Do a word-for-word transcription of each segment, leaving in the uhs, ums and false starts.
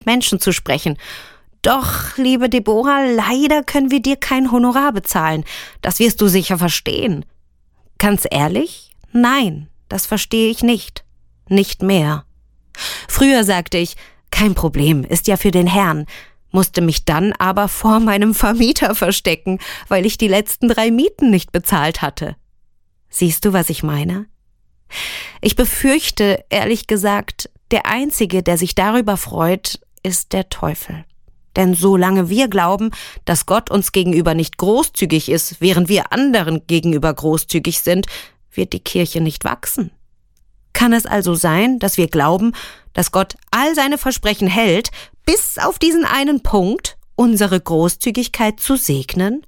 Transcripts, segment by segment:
Menschen zu sprechen. Doch, liebe Deborah, leider können wir dir kein Honorar bezahlen. Das wirst du sicher verstehen. Ganz ehrlich? Nein, das verstehe ich nicht. Nicht mehr. Früher sagte ich, kein Problem, ist ja für den Herrn, musste mich dann aber vor meinem Vermieter verstecken, weil ich die letzten drei Mieten nicht bezahlt hatte. Siehst du, was ich meine? Ich befürchte, ehrlich gesagt, der Einzige, der sich darüber freut, ist der Teufel. Denn solange wir glauben, dass Gott uns gegenüber nicht großzügig ist, während wir anderen gegenüber großzügig sind, wird die Kirche nicht wachsen. Kann es also sein, dass wir glauben, dass Gott all seine Versprechen hält, bis auf diesen einen Punkt, unsere Großzügigkeit zu segnen?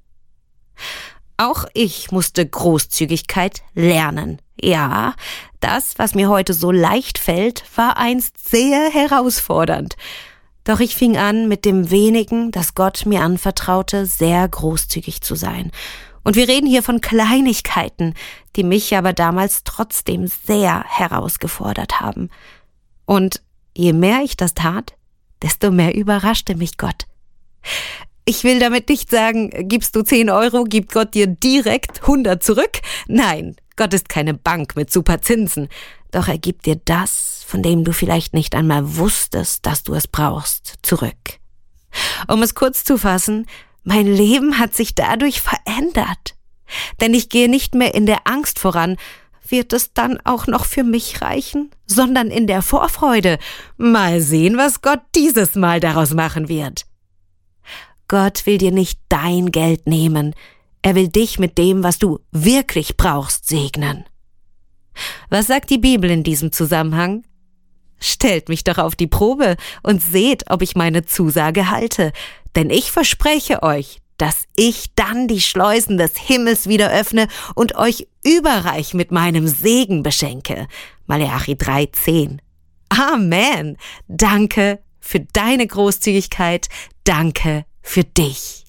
Auch ich musste Großzügigkeit lernen. Ja, das, was mir heute so leicht fällt, war einst sehr herausfordernd. Doch ich fing an, mit dem wenigen, das Gott mir anvertraute, sehr großzügig zu sein. Und wir reden hier von Kleinigkeiten, die mich aber damals trotzdem sehr herausgefordert haben. Und je mehr ich das tat, desto mehr überraschte mich Gott. Ich will damit nicht sagen, gibst du zehn Euro, gibt Gott dir direkt hundert zurück. Nein, Gott ist keine Bank mit super Zinsen. Doch er gibt dir das, von dem du vielleicht nicht einmal wusstest, dass du es brauchst, zurück. Um es kurz zu fassen, mein Leben hat sich dadurch verändert. Denn ich gehe nicht mehr in der Angst voran, wird es dann auch noch für mich reichen, sondern in der Vorfreude. Mal sehen, was Gott dieses Mal daraus machen wird. Gott will dir nicht dein Geld nehmen. Er will dich mit dem, was du wirklich brauchst, segnen. Was sagt die Bibel in diesem Zusammenhang? Stellt mich doch auf die Probe und seht, ob ich meine Zusage halte. Denn ich verspreche euch, dass ich dann die Schleusen des Himmels wieder öffne und euch überreich mit meinem Segen beschenke. Maleachi drei zehn. Amen. Danke für deine Großzügigkeit. Danke für dich.